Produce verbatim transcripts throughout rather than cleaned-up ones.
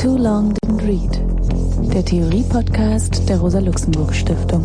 Too Long Didn't Read, der Theorie-Podcast der Rosa-Luxemburg-Stiftung.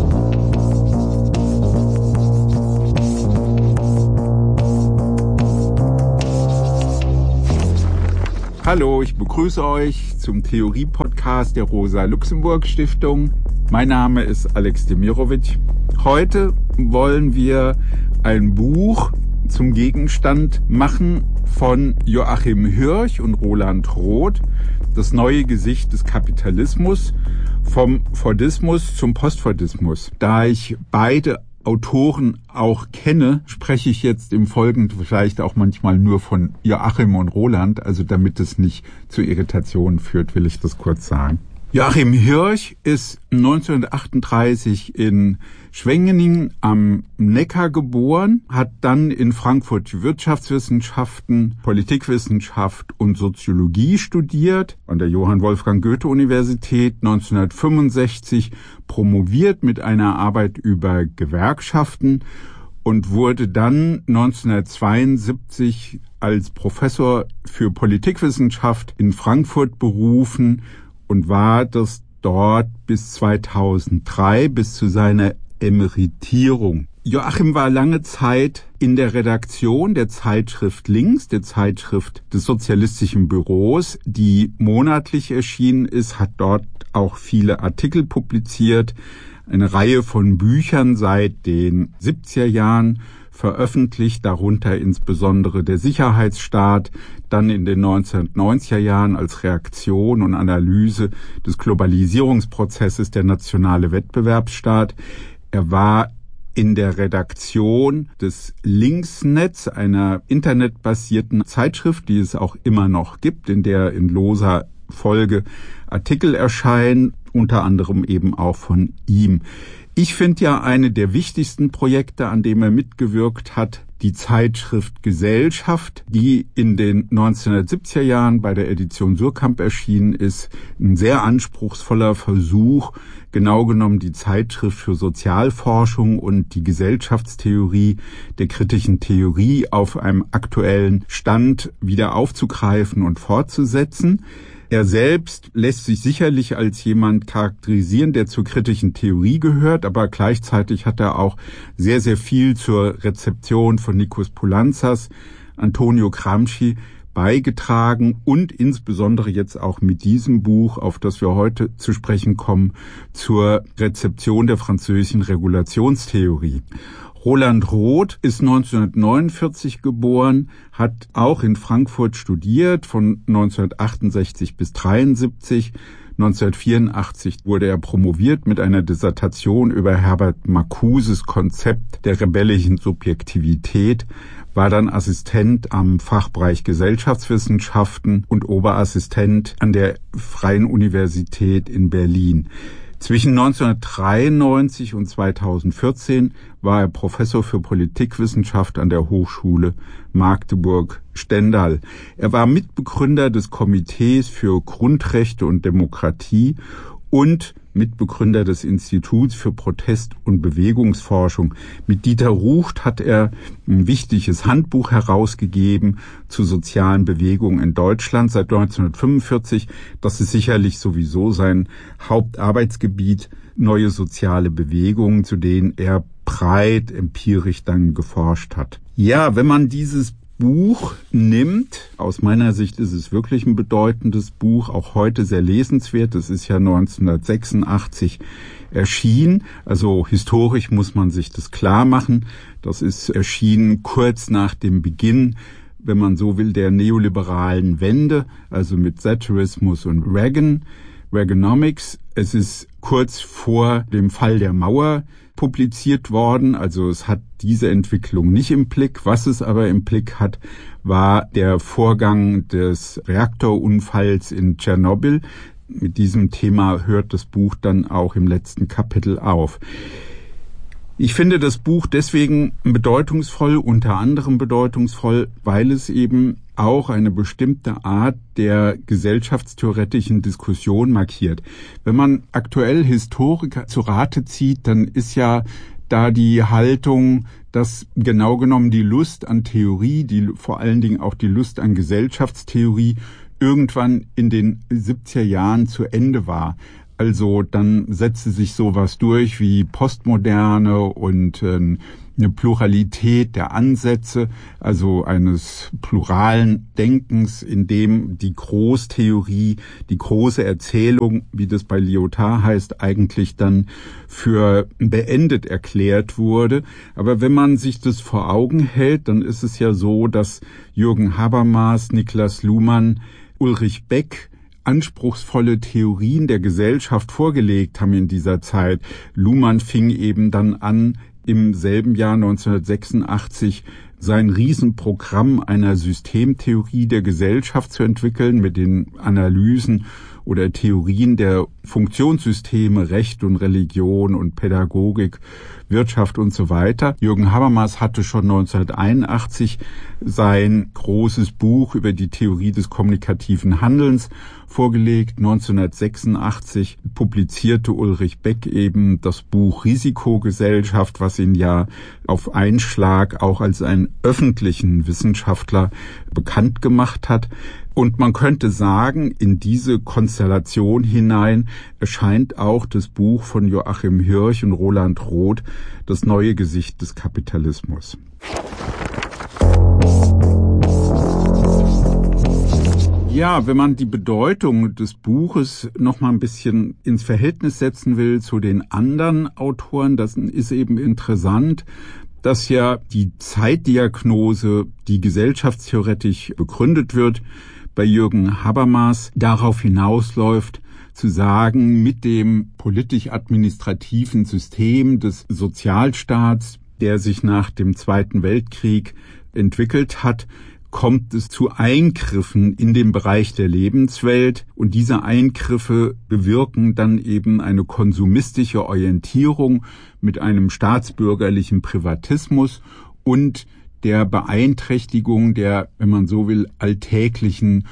Hallo, ich begrüße euch zum Theorie-Podcast der Rosa-Luxemburg-Stiftung. Mein Name ist Alex Demirovic. Heute wollen wir ein Buch zum Gegenstand machen von Joachim Hirsch und Roland Roth, das neue Gesicht des Kapitalismus, vom Fordismus zum Postfordismus. Da ich beide Autoren auch kenne, spreche ich jetzt im Folgenden vielleicht auch manchmal nur von Joachim und Roland, also damit es nicht zu Irritationen führt, will ich das kurz sagen. Joachim Hirsch ist neunzehnhundertachtunddreißig in Schwengeningen am Neckar geboren, hat dann in Frankfurt Wirtschaftswissenschaften, Politikwissenschaft und Soziologie studiert, an der Johann Wolfgang Goethe-Universität, neunzehnhundertfünfundsechzig promoviert mit einer Arbeit über Gewerkschaften und wurde dann neunzehnhundertzweiundsiebzig als Professor für Politikwissenschaft in Frankfurt berufen und war das dort bis zweitausenddrei, bis zu seiner Emeritierung. Joachim war lange Zeit in der Redaktion der Zeitschrift Links, der Zeitschrift des Sozialistischen Büros, die monatlich erschienen ist, hat dort auch viele Artikel publiziert, eine Reihe von Büchern seit den siebziger Jahren veröffentlicht, darunter insbesondere der Sicherheitsstaat, dann in den neunzehnhundertneunziger Jahren als Reaktion und Analyse des Globalisierungsprozesses der nationale Wettbewerbsstaat. Er war in der Redaktion des Linksnetz, einer internetbasierten Zeitschrift, die es auch immer noch gibt, in der in loser Folge Artikel erscheinen, unter anderem eben auch von ihm. Ich finde ja eine der wichtigsten Projekte, an dem er mitgewirkt hat, die Zeitschrift Gesellschaft, die in den neunzehnhundertsiebziger Jahren bei der Edition Suhrkamp erschienen ist. Ein sehr anspruchsvoller Versuch, genau genommen die Zeitschrift für Sozialforschung und die Gesellschaftstheorie der kritischen Theorie auf einem aktuellen Stand wieder aufzugreifen und fortzusetzen. Er selbst lässt sich sicherlich als jemand charakterisieren, der zur kritischen Theorie gehört, aber gleichzeitig hat er auch sehr, sehr viel zur Rezeption von Nikos Poulantzas, Antonio Gramsci beigetragen und insbesondere jetzt auch mit diesem Buch, auf das wir heute zu sprechen kommen, zur Rezeption der französischen Regulationstheorie. Roland Roth ist neunzehnhundertneunundvierzig geboren, hat auch in Frankfurt studiert, von neunzehnhundertachtundsechzig bis dreiundsiebzig. neunzehnhundertvierundachtzig wurde er promoviert mit einer Dissertation über Herbert Marcuses Konzept der rebellischen Subjektivität, war dann Assistent am Fachbereich Gesellschaftswissenschaften und Oberassistent an der Freien Universität in Berlin. Zwischen neunzehnhundertdreiundneunzig und zweitausendvierzehn war er Professor für Politikwissenschaft an der Hochschule Magdeburg-Stendal. Er war Mitbegründer des Komitees für Grundrechte und Demokratie und Mitbegründer des Instituts für Protest- und Bewegungsforschung. Mit Dieter Rucht hat er ein wichtiges Handbuch herausgegeben zu sozialen Bewegungen in Deutschland seit neunzehnhundertfünfundvierzig. Das ist sicherlich sowieso sein Hauptarbeitsgebiet, neue soziale Bewegungen, zu denen er breit empirisch dann geforscht hat. Ja, wenn man dieses Buch nimmt, aus meiner Sicht ist es wirklich ein bedeutendes Buch, auch heute sehr lesenswert. Es ist ja neunzehnhundertsechsundachtzig erschienen, also historisch muss man sich das klar machen. Das ist erschienen kurz nach dem Beginn, wenn man so will, der neoliberalen Wende, also mit Thatcherismus und Reagan, Reaganomics. Es ist kurz vor dem Fall der Mauer publiziert worden, also es hat diese Entwicklung nicht im Blick. Was es aber im Blick hat, war der Vorgang des Reaktorunfalls in Tschernobyl. Mit diesem Thema hört das Buch dann auch im letzten Kapitel auf. Ich finde das Buch deswegen bedeutungsvoll, unter anderem bedeutungsvoll, weil es eben auch eine bestimmte Art der gesellschaftstheoretischen Diskussion markiert. Wenn man aktuell Historiker zu Rate zieht, dann ist ja da die Haltung, dass genau genommen die Lust an Theorie, die vor allen Dingen auch die Lust an Gesellschaftstheorie irgendwann in den siebziger Jahren zu Ende war. Also dann setzte sich sowas durch wie Postmoderne und äh, eine Pluralität der Ansätze, also eines pluralen Denkens, in dem die Großtheorie, die große Erzählung, wie das bei Lyotard heißt, eigentlich dann für beendet erklärt wurde. Aber wenn man sich das vor Augen hält, dann ist es ja so, dass Jürgen Habermas, Niklas Luhmann, Ulrich Beck anspruchsvolle Theorien der Gesellschaft vorgelegt haben in dieser Zeit. Luhmann fing eben dann an, im selben Jahr neunzehnhundertsechsundachtzig sein Riesenprogramm einer Systemtheorie der Gesellschaft zu entwickeln mit den Analysen oder Theorien der Funktionssysteme, Recht und Religion und Pädagogik, Wirtschaft und so weiter. Jürgen Habermas hatte schon neunzehnhunderteinundachtzig sein großes Buch über die Theorie des kommunikativen Handelns vorgelegt. neunzehnhundertsechsundachtzig publizierte Ulrich Beck eben das Buch Risikogesellschaft, was ihn ja auf einen Schlag auch als einen öffentlichen Wissenschaftler bekannt gemacht hat. Und man könnte sagen, in diese Konstellation hinein erscheint auch das Buch von Joachim Hirsch und Roland Roth, Das neue Gesicht des Kapitalismus. Ja, wenn man die Bedeutung des Buches noch mal ein bisschen ins Verhältnis setzen will zu den anderen Autoren, das ist eben interessant, dass ja die Zeitdiagnose, die gesellschaftstheoretisch begründet wird, bei Jürgen Habermas darauf hinausläuft, zu sagen, mit dem politisch-administrativen System des Sozialstaats, der sich nach dem Zweiten Weltkrieg entwickelt hat, kommt es zu Eingriffen in den Bereich der Lebenswelt, und diese Eingriffe bewirken dann eben eine konsumistische Orientierung mit einem staatsbürgerlichen Privatismus und der Beeinträchtigung der, wenn man so will, alltäglichen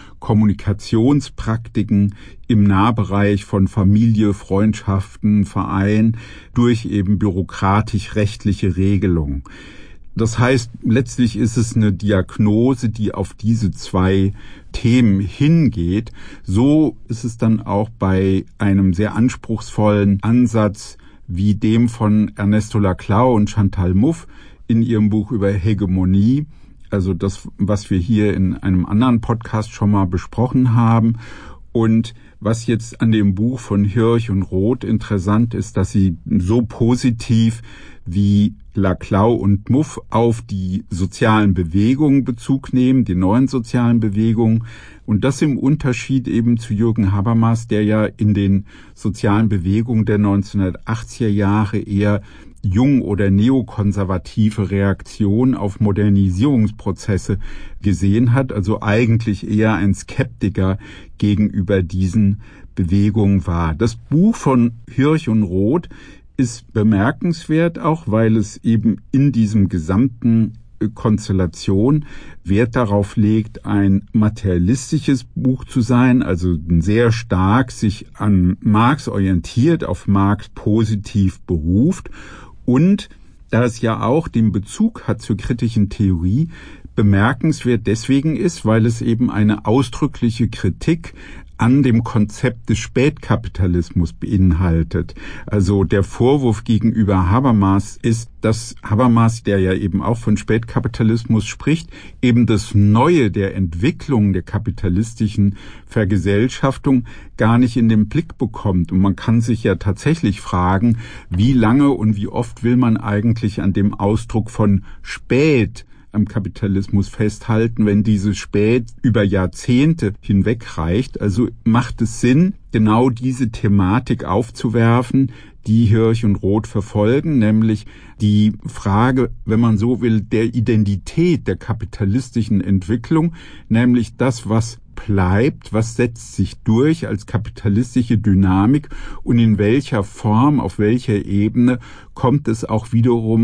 Kommunikationspraktiken im Nahbereich von Familie, Freundschaften, Verein durch eben bürokratisch-rechtliche Regelungen. Das heißt, letztlich ist es eine Diagnose, die auf diese zwei Themen hingeht. So ist es dann auch bei einem sehr anspruchsvollen Ansatz wie dem von Ernesto Laclau und Chantal Mouffe in ihrem Buch über Hegemonie, also das, was wir hier in einem anderen Podcast schon mal besprochen haben. Und was jetzt an dem Buch von Hirsch und Roth interessant ist, dass sie so positiv wie Laclau und Mouffe auf die sozialen Bewegungen Bezug nehmen, die neuen sozialen Bewegungen. Und das im Unterschied eben zu Jürgen Habermas, der ja in den sozialen Bewegungen der neunzehnhundertachtziger Jahre eher jung- oder neokonservative Reaktion auf Modernisierungsprozesse gesehen hat, also eigentlich eher ein Skeptiker gegenüber diesen Bewegungen war. Das Buch von Hirsch und Roth ist bemerkenswert, auch weil es eben in diesem gesamten Konstellation Wert darauf legt, ein materialistisches Buch zu sein, also sehr stark sich an Marx orientiert, auf Marx positiv beruft, und da es ja auch den Bezug hat zur kritischen Theorie, bemerkenswert deswegen ist, weil es eben eine ausdrückliche Kritik an dem Konzept des Spätkapitalismus beinhaltet. Also der Vorwurf gegenüber Habermas ist, dass Habermas, der ja eben auch von Spätkapitalismus spricht, eben das Neue der Entwicklung der kapitalistischen Vergesellschaftung gar nicht in den Blick bekommt. Und man kann sich ja tatsächlich fragen, wie lange und wie oft will man eigentlich an dem Ausdruck von Spät am Kapitalismus festhalten, wenn dieses Spät über Jahrzehnte hinweg reicht. Also macht es Sinn, genau diese Thematik aufzuwerfen, die Hirsch und Roth verfolgen, nämlich die Frage, wenn man so will, der Identität der kapitalistischen Entwicklung, nämlich das, was bleibt, was setzt sich durch als kapitalistische Dynamik und in welcher Form, auf welcher Ebene kommt es auch wiederum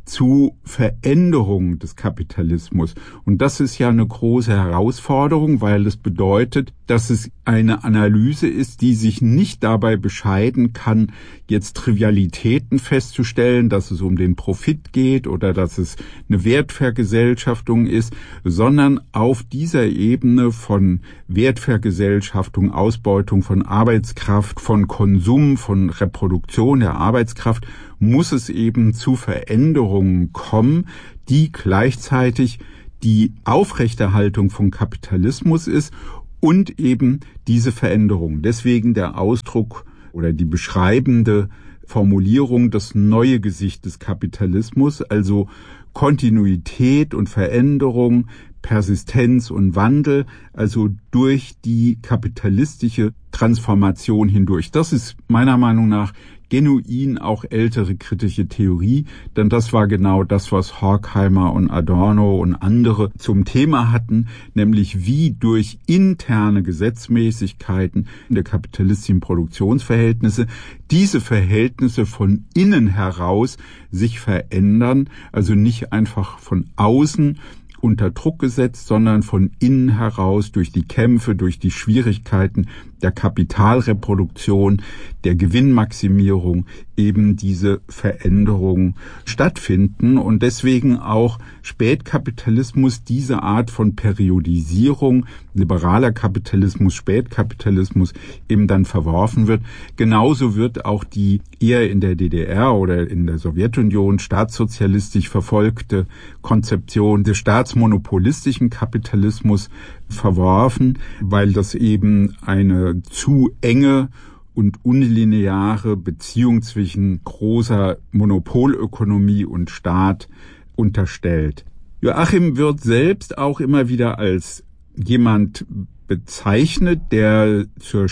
zu Veränderungen des Kapitalismus. Und das ist ja eine große Herausforderung, weil es bedeutet, dass es eine Analyse ist, die sich nicht dabei bescheiden kann, jetzt Trivialitäten festzustellen, dass es um den Profit geht oder dass es eine Wertvergesellschaftung ist, sondern auf dieser Ebene von Wertvergesellschaftung, Ausbeutung von Arbeitskraft, von Konsum, von Reproduktion der Arbeitskraft, muss es eben zu Veränderungen kommen, die gleichzeitig die Aufrechterhaltung von Kapitalismus ist und eben diese Veränderung. Deswegen der Ausdruck oder die beschreibende Formulierung, das neue Gesicht des Kapitalismus, also Kontinuität und Veränderung, Persistenz und Wandel, also durch die kapitalistische Transformation hindurch. Das ist meiner Meinung nach genuin auch ältere kritische Theorie, denn das war genau das, was Horkheimer und Adorno und andere zum Thema hatten, nämlich wie durch interne Gesetzmäßigkeiten der kapitalistischen Produktionsverhältnisse diese Verhältnisse von innen heraus sich verändern, also nicht einfach von außen unter Druck gesetzt, sondern von innen heraus durch die Kämpfe, durch die Schwierigkeiten der Kapitalreproduktion, der Gewinnmaximierung eben diese Veränderungen stattfinden und deswegen auch Spätkapitalismus, diese Art von Periodisierung, liberaler Kapitalismus, Spätkapitalismus eben dann verworfen wird. Genauso wird auch die eher in der D D R oder in der Sowjetunion staatssozialistisch verfolgte Konzeption des staatsmonopolistischen Kapitalismus verworfen, weil das eben eine zu enge und unlineare Beziehung zwischen großer Monopolökonomie und Staat unterstellt. Joachim wird selbst auch immer wieder als jemand bezeichnet, der zur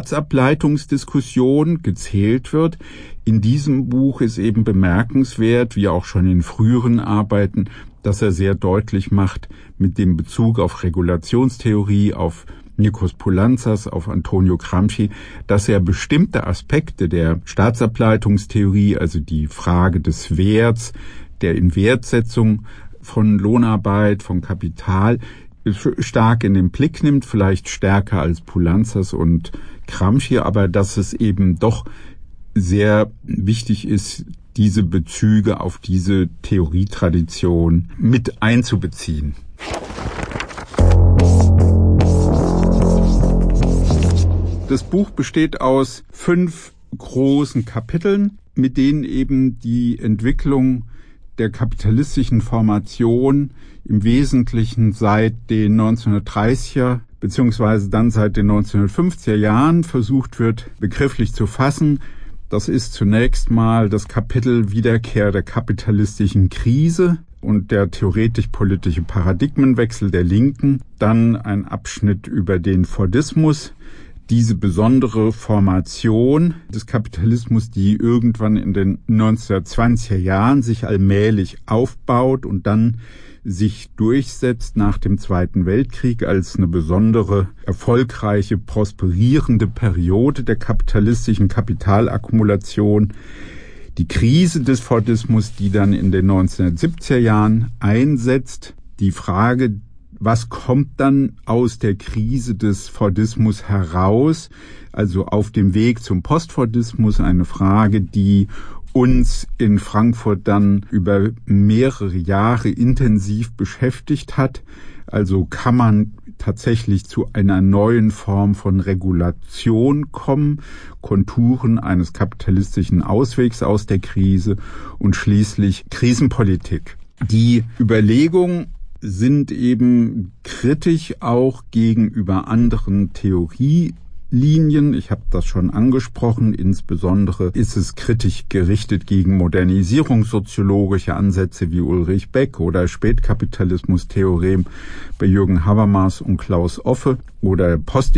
Staatsableitungsdiskussion gezählt wird. In diesem Buch ist eben bemerkenswert, wie auch schon in früheren Arbeiten, dass er sehr deutlich macht mit dem Bezug auf Regulationstheorie, auf Nikos Poulantzas, auf Antonio Gramsci, dass er bestimmte Aspekte der Staatsableitungstheorie, also die Frage des Werts, der Inwertsetzung von Lohnarbeit, von Kapital, stark in den Blick nimmt, vielleicht stärker als Poulantzas und Gramsci, aber dass es eben doch sehr wichtig ist, diese Bezüge auf diese Theorietradition mit einzubeziehen. Das Buch besteht aus fünf großen Kapiteln, mit denen eben die Entwicklung der kapitalistischen Formation im Wesentlichen seit den neunzehnhundertdreißiger beziehungsweise dann seit den neunzehnhundertfünfziger Jahren versucht wird, begrifflich zu fassen. Das ist zunächst mal das Kapitel Wiederkehr der kapitalistischen Krise und der theoretisch-politische Paradigmenwechsel der Linken. Dann ein Abschnitt über den Fordismus, diese besondere Formation des Kapitalismus, die irgendwann in den neunzehnhundertzwanziger Jahren sich allmählich aufbaut und dann sich durchsetzt nach dem Zweiten Weltkrieg als eine besondere, erfolgreiche, prosperierende Periode der kapitalistischen Kapitalakkumulation. Die Krise des Fordismus, die dann in den neunzehnhundertsiebziger Jahren einsetzt. Die Frage, was kommt dann aus der Krise des Fordismus heraus? Also auf dem Weg zum Postfordismus, eine Frage, die uns in Frankfurt dann über mehrere Jahre intensiv beschäftigt hat. Also kann man tatsächlich zu einer neuen Form von Regulation kommen, Konturen eines kapitalistischen Auswegs aus der Krise und schließlich Krisenpolitik. Die Überlegungen sind eben kritisch auch gegenüber anderen Theorielinien. Ich habe das schon angesprochen. Insbesondere ist es kritisch gerichtet gegen modernisierungssoziologische Ansätze wie Ulrich Beck oder Spätkapitalismus-Theorem bei Jürgen Habermas und Klaus Offe oder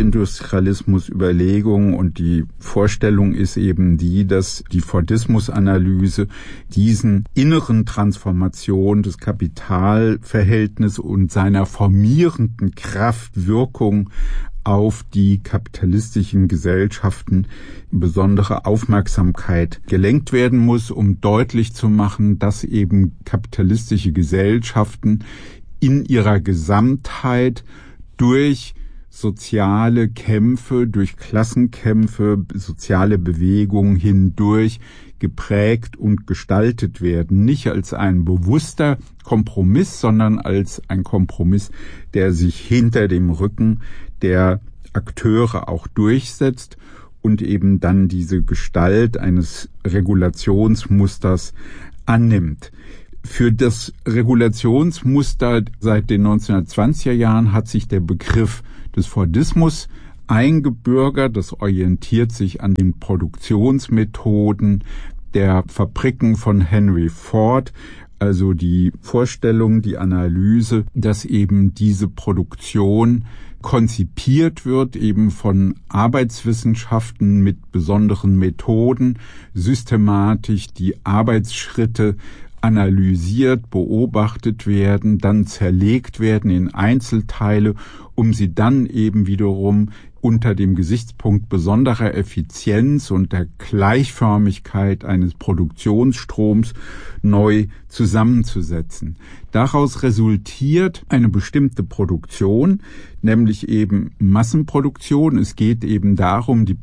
Postindustrialismus-Überlegungen. Und die Vorstellung ist eben die, dass die Fordismus-Analyse diesen inneren Transformation des Kapitalverhältnisses und seiner formierenden Kraft, Wirkung auf die kapitalistischen Gesellschaften besondere Aufmerksamkeit gelenkt werden muss, um deutlich zu machen, dass eben kapitalistische Gesellschaften in ihrer Gesamtheit durch soziale Kämpfe, durch Klassenkämpfe, soziale Bewegungen hindurch geprägt und gestaltet werden. Nicht als ein bewusster Kompromiss, sondern als ein Kompromiss, der sich hinter dem Rücken der Akteure auch durchsetzt und eben dann diese Gestalt eines Regulationsmusters annimmt. Für das Regulationsmuster seit den neunzehnhundertzwanziger Jahren hat sich der Begriff des Fordismus eingebürgert. Das orientiert sich an den Produktionsmethoden der Fabriken von Henry Ford, also die Vorstellung, die Analyse, dass eben diese Produktion konzipiert wird, eben von Arbeitswissenschaften mit besonderen Methoden, systematisch die Arbeitsschritte analysiert, beobachtet werden, dann zerlegt werden in Einzelteile, um sie dann eben wiederum unter dem Gesichtspunkt besonderer Effizienz und der Gleichförmigkeit eines Produktionsstroms neu zusammenzusetzen. Daraus resultiert eine bestimmte Produktion, nämlich eben Massenproduktion. Es geht eben darum, die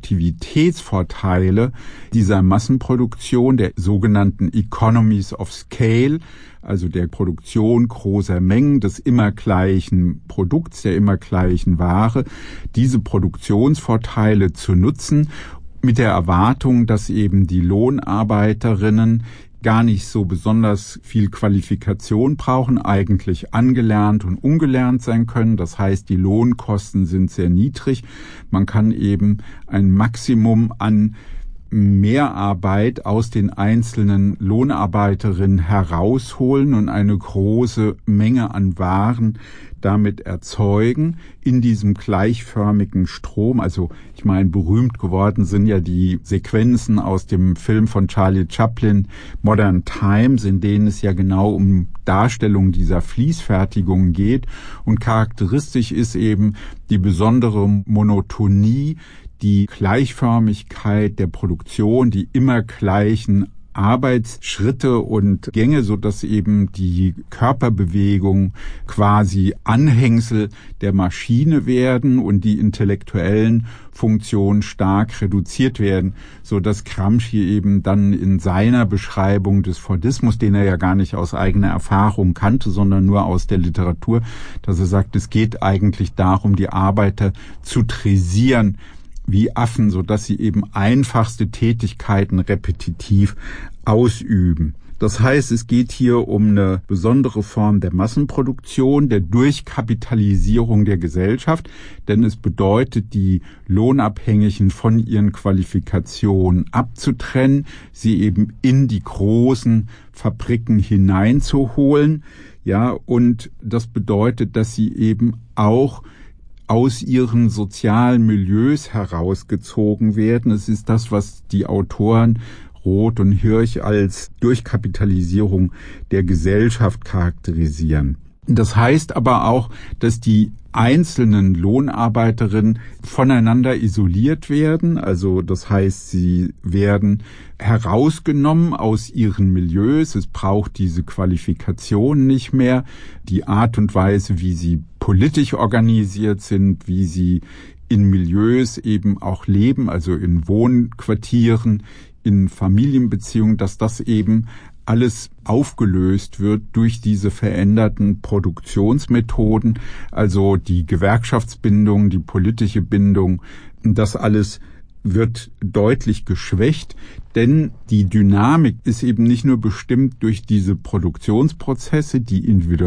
Produktivitätsvorteile dieser Massenproduktion, der sogenannten Economies of Scale, also der Produktion großer Mengen des immer gleichen Produkts, der immer gleichen Ware, diese Produktionsvorteile zu nutzen, mit der Erwartung, dass eben die Lohnarbeiterinnen gar nicht so besonders viel Qualifikation brauchen, eigentlich angelernt und ungelernt sein können. Das heißt, die Lohnkosten sind sehr niedrig. Man kann eben ein Maximum an Mehrarbeit aus den einzelnen Lohnarbeiterinnen herausholen und eine große Menge an Waren damit erzeugen in diesem gleichförmigen Strom. Also ich meine, berühmt geworden sind ja die Sequenzen aus dem Film von Charlie Chaplin, Modern Times, in denen es ja genau um Darstellung dieser Fließfertigung geht. Und charakteristisch ist eben die besondere Monotonie, die Gleichförmigkeit der Produktion, die immer gleichen Arbeitsschritte und Gänge, so dass eben die Körperbewegung quasi Anhängsel der Maschine werden und die intellektuellen Funktionen stark reduziert werden, so dass Gramsci eben dann in seiner Beschreibung des Fordismus, den er ja gar nicht aus eigener Erfahrung kannte, sondern nur aus der Literatur, dass er sagt, es geht eigentlich darum, die Arbeiter zu dressieren wie Affen, so dass sie eben einfachste Tätigkeiten repetitiv ausüben. Das heißt, es geht hier um eine besondere Form der Massenproduktion, der Durchkapitalisierung der Gesellschaft, denn es bedeutet, die Lohnabhängigen von ihren Qualifikationen abzutrennen, sie eben in die großen Fabriken hineinzuholen, ja, und das bedeutet, dass sie eben auch aus ihren sozialen Milieus herausgezogen werden. Es ist das, was die Autoren Roth und Hirsch als Durchkapitalisierung der Gesellschaft charakterisieren. Das heißt aber auch, dass die einzelnen Lohnarbeiterinnen voneinander isoliert werden. Also das heißt, sie werden herausgenommen aus ihren Milieus. Es braucht diese Qualifikation nicht mehr. Die Art und Weise, wie sie politisch organisiert sind, wie sie in Milieus eben auch leben, also in Wohnquartieren, in Familienbeziehungen, dass das eben alles aufgelöst wird durch diese veränderten Produktionsmethoden, also die Gewerkschaftsbindung, die politische Bindung, das alles wird deutlich geschwächt, denn die Dynamik ist eben nicht nur bestimmt durch diese Produktionsprozesse, die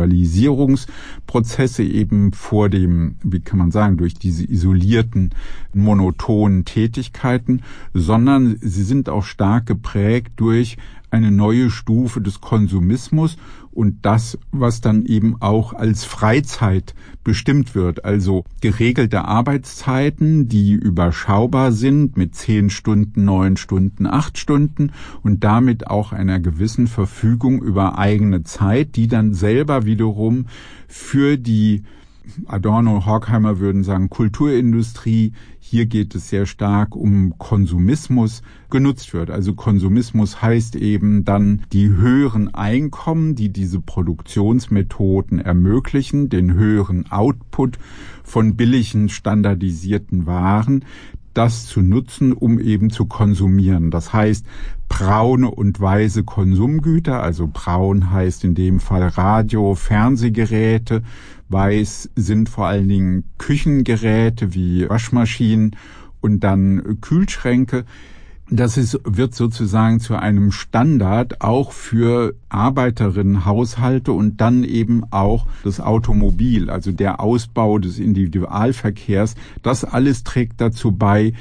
Individualisierungsprozesse eben vor dem, wie kann man sagen, durch diese isolierten, monotonen Tätigkeiten, sondern sie sind auch stark geprägt durch eine neue Stufe des Konsumismus und das, was dann eben auch als Freizeit bestimmt wird, also geregelte Arbeitszeiten, die überschaubar sind mit zehn Stunden, neun Stunden, acht Stunden und damit auch einer gewissen Verfügung über eigene Zeit, die dann selber wiederum für die Adorno und Horkheimer würden sagen Kulturindustrie. Hier geht es sehr stark um Konsumismus, genutzt wird. Also Konsumismus heißt eben dann die höheren Einkommen, die diese Produktionsmethoden ermöglichen, den höheren Output von billigen, standardisierten Waren, das zu nutzen, um eben zu konsumieren. Das heißt, braune und weiße Konsumgüter, also braun heißt in dem Fall Radio, Fernsehgeräte, weiß sind vor allen Dingen Küchengeräte wie Waschmaschinen und dann Kühlschränke. Das ist, wird sozusagen zu einem Standard auch für Arbeiterinnenhaushalte und dann eben auch das Automobil, also der Ausbau des Individualverkehrs. Das alles trägt dazu bei,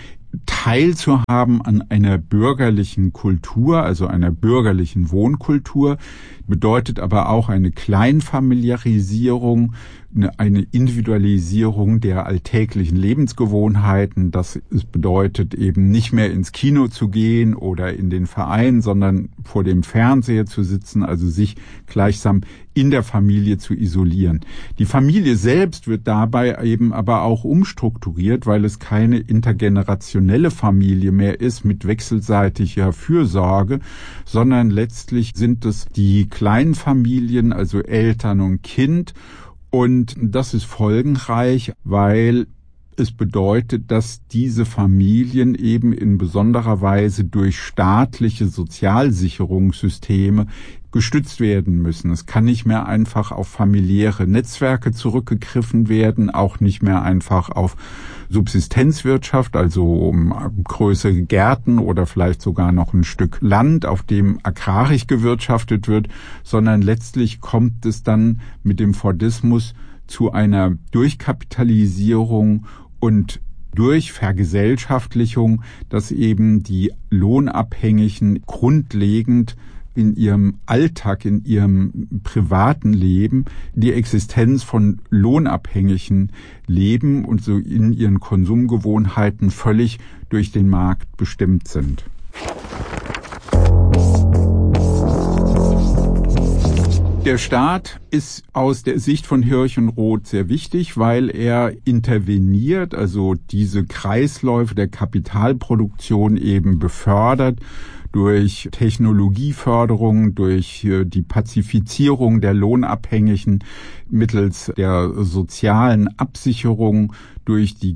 teilzuhaben an einer bürgerlichen Kultur, also einer bürgerlichen Wohnkultur, bedeutet aber auch eine Kleinfamiliarisierung, eine Individualisierung der alltäglichen Lebensgewohnheiten. Das bedeutet eben nicht mehr ins Kino zu gehen oder in den Verein, sondern vor dem Fernseher zu sitzen, also sich gleichsam in der Familie zu isolieren. Die Familie selbst wird dabei eben aber auch umstrukturiert, weil es keine intergenerationelle Familie mehr ist mit wechselseitiger Fürsorge, sondern letztlich sind es die kleinen Familien, also Eltern und Kind. Und das ist folgenreich, weil es bedeutet, dass diese Familien eben in besonderer Weise durch staatliche Sozialsicherungssysteme gestützt werden müssen. Es kann nicht mehr einfach auf familiäre Netzwerke zurückgegriffen werden, auch nicht mehr einfach auf Subsistenzwirtschaft, also um größere Gärten oder vielleicht sogar noch ein Stück Land, auf dem agrarisch gewirtschaftet wird, sondern letztlich kommt es dann mit dem Fordismus zu einer Durchkapitalisierung und durch Vergesellschaftlichung, dass eben die Lohnabhängigen grundlegend in ihrem Alltag, in ihrem privaten Leben die Existenz von Lohnabhängigen leben und so in ihren Konsumgewohnheiten völlig durch den Markt bestimmt sind. Der Staat ist aus der Sicht von Hirsch und Roth sehr wichtig, weil er interveniert, also diese Kreisläufe der Kapitalproduktion eben befördert durch Technologieförderung, durch die Pazifizierung der Lohnabhängigen mittels der sozialen Absicherung, durch die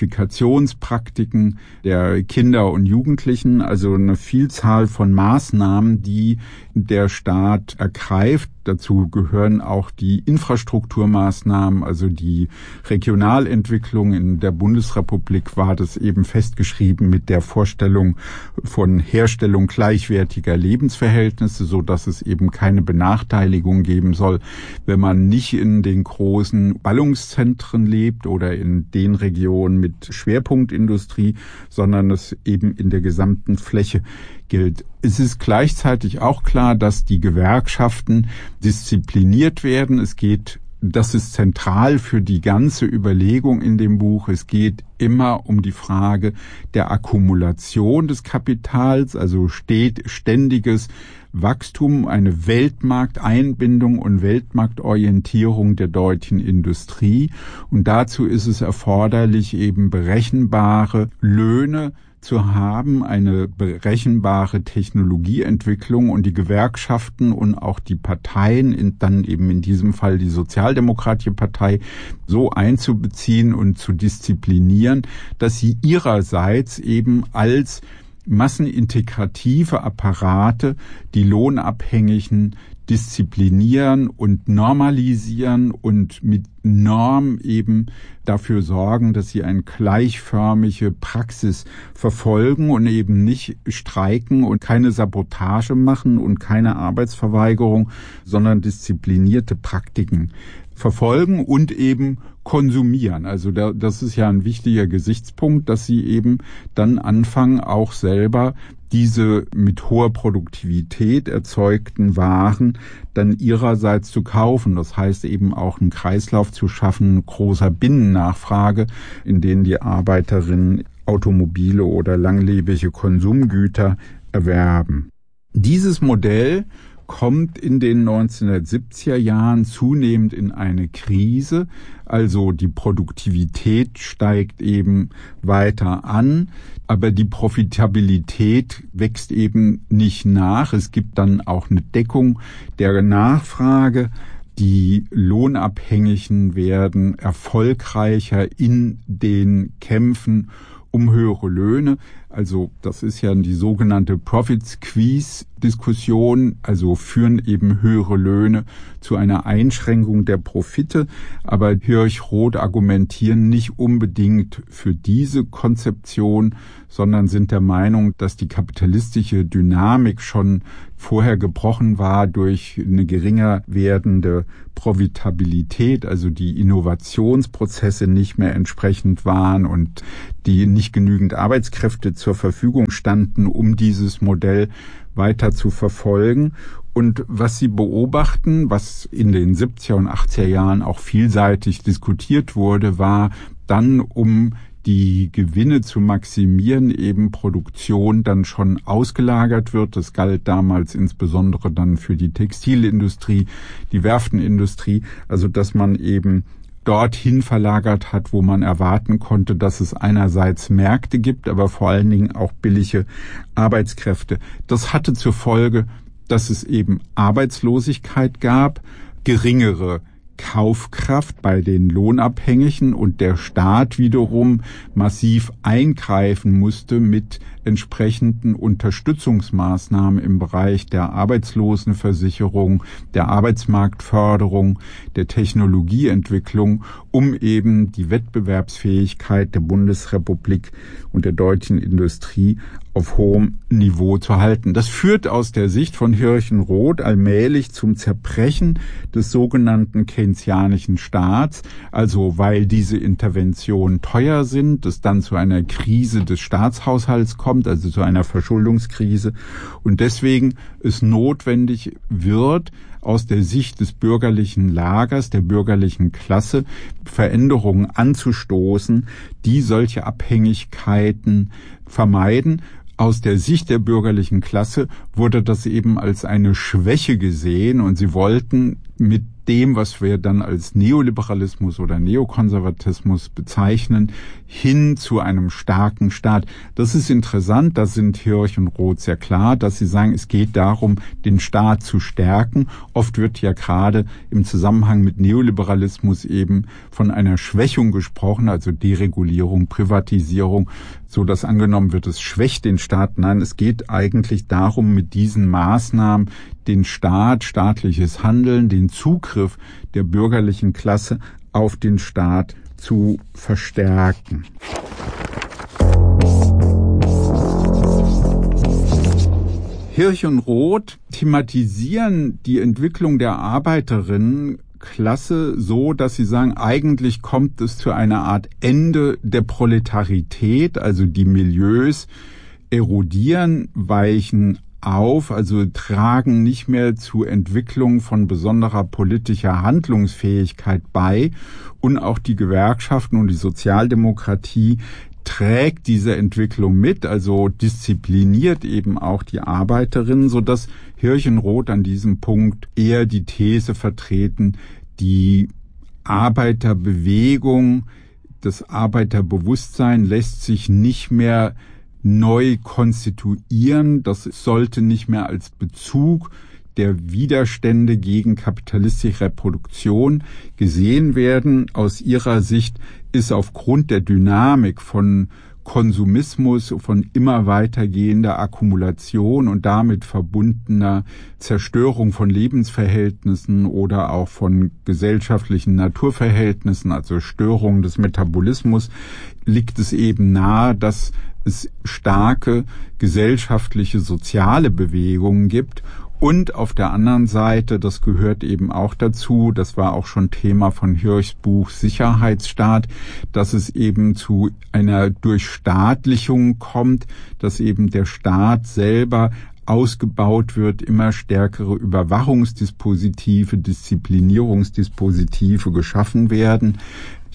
Qualifikationspraktiken der Kinder und Jugendlichen, also eine Vielzahl von Maßnahmen, die der Staat ergreift. Dazu gehören auch die Infrastrukturmaßnahmen, also die Regionalentwicklung. In der Bundesrepublik war das eben festgeschrieben mit der Vorstellung von Herstellung gleichwertiger Lebensverhältnisse, so dass es eben keine Benachteiligung geben soll, wenn man nicht in den großen Ballungszentren lebt oder in den Regionen mit Schwerpunktindustrie, sondern es eben in der gesamten Fläche gilt. Es ist gleichzeitig auch klar, dass die Gewerkschaften diszipliniert werden. Es geht, das ist zentral für die ganze Überlegung in dem Buch. Es geht immer um die Frage der Akkumulation des Kapitals, also steht ständiges Wachstum, eine Weltmarkteinbindung und Weltmarktorientierung der deutschen Industrie. Und dazu ist es erforderlich, eben berechenbare Löhne zu haben, eine berechenbare Technologieentwicklung, und die Gewerkschaften und auch die Parteien, in, dann eben in diesem Fall die Sozialdemokratische Partei, so einzubeziehen und zu disziplinieren, dass sie ihrerseits eben als massenintegrative Apparate die Lohnabhängigen disziplinieren und normalisieren und mit Norm eben dafür sorgen, dass sie eine gleichförmige Praxis verfolgen und eben nicht streiken und keine Sabotage machen und keine Arbeitsverweigerung, sondern disziplinierte Praktiken verfolgen und eben konsumieren. Also da, das ist ja ein wichtiger Gesichtspunkt, dass sie eben dann anfangen, auch selber diese mit hoher Produktivität erzeugten Waren dann ihrerseits zu kaufen. Das heißt eben auch einen Kreislauf zu schaffen, großer Binnennachfrage, in denen die Arbeiterinnen Automobile oder langlebige Konsumgüter erwerben. Dieses Modell kommt in den neunzehnhundertsiebziger Jahren zunehmend in eine Krise. Also die Produktivität steigt eben weiter an, aber die Profitabilität wächst eben nicht nach. Es gibt dann auch eine Deckung der Nachfrage. Die Lohnabhängigen werden erfolgreicher in den Kämpfen um höhere Löhne. Also das ist ja die sogenannte Profit Squeeze Diskussion, also führen eben höhere Löhne zu einer Einschränkung der Profite. Aber Hirsch-Roth argumentieren nicht unbedingt für diese Konzeption, sondern sind der Meinung, dass die kapitalistische Dynamik schon vorher gebrochen war durch eine geringer werdende Profitabilität, also die Innovationsprozesse nicht mehr entsprechend waren und die nicht genügend Arbeitskräfte zur Verfügung standen, um dieses Modell weiter zu verfolgen. Und was sie beobachten, was in den siebziger und achtziger Jahren auch vielseitig diskutiert wurde, war dann, um die Gewinne zu maximieren, eben Produktion dann schon ausgelagert wird. Das galt damals insbesondere dann für die Textilindustrie, die Werftenindustrie, also dass man eben dorthin verlagert hat, wo man erwarten konnte, dass es einerseits Märkte gibt, aber vor allen Dingen auch billige Arbeitskräfte. Das hatte zur Folge, dass es eben Arbeitslosigkeit gab, geringere Kaufkraft bei den Lohnabhängigen und der Staat wiederum massiv eingreifen musste mit entsprechenden Unterstützungsmaßnahmen im Bereich der Arbeitslosenversicherung, der Arbeitsmarktförderung, der Technologieentwicklung, um eben die Wettbewerbsfähigkeit der Bundesrepublik und der deutschen Industrie auf hohem Niveau zu halten. Das führt aus der Sicht von Hirsch-Roth allmählich zum Zerbrechen des sogenannten keynesianischen Staats, also weil diese Interventionen teuer sind, es dann zu einer Krise des Staatshaushalts kommt, also zu einer Verschuldungskrise, und deswegen es notwendig wird, aus der Sicht des bürgerlichen Lagers, der bürgerlichen Klasse, Veränderungen anzustoßen, die solche Abhängigkeiten vermeiden. Aus der Sicht der bürgerlichen Klasse wurde das eben als eine Schwäche gesehen und sie wollten mit dem, was wir dann als Neoliberalismus oder Neokonservatismus bezeichnen, hin zu einem starken Staat. Das ist interessant, da sind Hirsch und Roth sehr klar, dass sie sagen, es geht darum, den Staat zu stärken. Oft wird ja gerade im Zusammenhang mit Neoliberalismus eben von einer Schwächung gesprochen, also Deregulierung, Privatisierung, so dass angenommen wird, es schwächt den Staat. Nein, es geht eigentlich darum, mit diesen Maßnahmen den Staat, staatliches Handeln, den Zugriff der bürgerlichen Klasse auf den Staat zu verstärken. Hirsch und Roth thematisieren die Entwicklung der Arbeiterinnenklasse so, dass sie sagen, eigentlich kommt es zu einer Art Ende der Proletarität, also die Milieus erodieren, weichen auf, also tragen nicht mehr zur Entwicklung von besonderer politischer Handlungsfähigkeit bei, und auch die Gewerkschaften und die Sozialdemokratie trägt diese Entwicklung mit, also diszipliniert eben auch die Arbeiterinnen, sodass Hirsch und Roth an diesem Punkt eher die These vertreten, die Arbeiterbewegung, das Arbeiterbewusstsein lässt sich nicht mehr neu konstituieren. Das sollte nicht mehr als Bezug der Widerstände gegen kapitalistische Reproduktion gesehen werden. Aus ihrer Sicht ist aufgrund der Dynamik von Konsumismus, von immer weitergehender Akkumulation und damit verbundener Zerstörung von Lebensverhältnissen oder auch von gesellschaftlichen Naturverhältnissen, also Störung des Metabolismus, liegt es eben nahe, dass es starke gesellschaftliche, soziale Bewegungen gibt. Und auf der anderen Seite, das gehört eben auch dazu, das war auch schon Thema von Hirschs Buch Sicherheitsstaat, dass es eben zu einer Durchstaatlichung kommt, dass eben der Staat selber ausgebaut wird, immer stärkere Überwachungsdispositive, Disziplinierungsdispositive geschaffen werden. Ich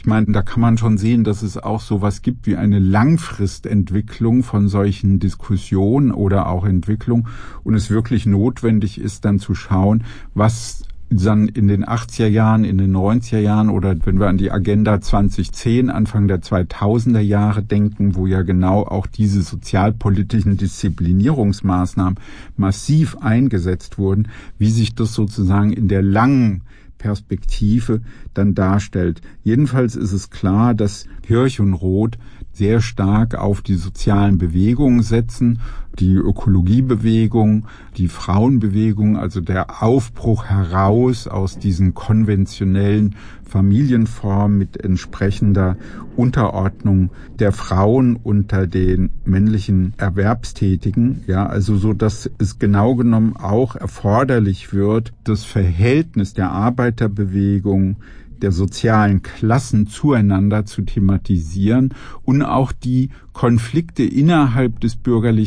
Ich meine, da kann man schon sehen, dass es auch sowas gibt wie eine Langfristentwicklung von solchen Diskussionen oder auch Entwicklung und es wirklich notwendig ist, dann zu schauen, was dann in den achtziger Jahren, in den neunziger Jahren oder wenn wir an die Agenda zwanzig zehn, Anfang der zweitausender Jahre denken, wo ja genau auch diese sozialpolitischen Disziplinierungsmaßnahmen massiv eingesetzt wurden, wie sich das sozusagen in der langen Perspektive dann darstellt. Jedenfalls ist es klar, dass Kirch und Roth sehr stark auf die sozialen Bewegungen setzen, die Ökologiebewegung, die Frauenbewegung, also der Aufbruch heraus aus diesen konventionellen Familienformen mit entsprechender Unterordnung der Frauen unter den männlichen Erwerbstätigen, ja, also so, dass es genau genommen auch erforderlich wird, das Verhältnis der Arbeiterbewegung, der sozialen Klassen zueinander zu thematisieren und auch die Konflikte innerhalb des bürgerlichen